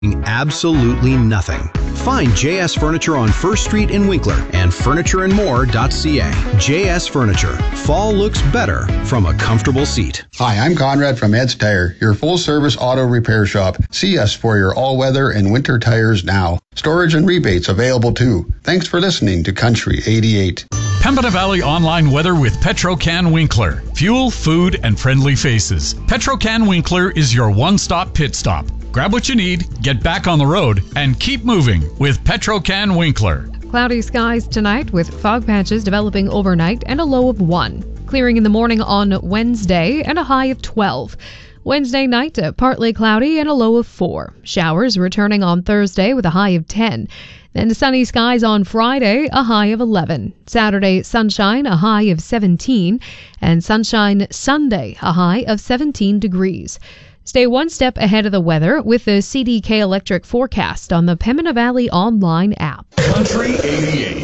Absolutely nothing. Find JS Furniture on 1st Street in Winkler and furnitureandmore.ca. JS Furniture. Fall looks better from a comfortable seat. Hi, I'm Conrad from Ed's Tire, your full-service auto repair shop. See us for your all-weather and winter tires now. Storage and rebates available too. Thanks for listening to Country 88. Pembina Valley online weather with Petro-Can Winkler. Fuel, food, and friendly faces. Petro-Can Winkler is your one-stop pit stop. Grab what you need, get back on the road, and keep moving with Petro-Can Winkler. Cloudy skies tonight with fog patches developing overnight and a low of 1. Clearing in the morning on Wednesday and a high of 12. Wednesday night, partly cloudy and a low of 4. Showers returning on Thursday with a high of 10. Then sunny skies on Friday, a high of 11. Saturday, sunshine, a high of 17. And sunshine Sunday, a high of 17 degrees. Stay one step ahead of the weather with the CDK Electric forecast on the Pembina Valley online app. Country 88.